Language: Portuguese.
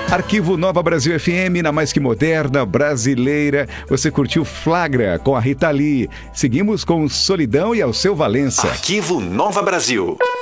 Arquivo Nova Brasil FM, na mais que moderna, brasileira. Você curtiu Flagra com a Rita Lee. Seguimos com Solidão e Alceu Valença. Arquivo Nova Brasil.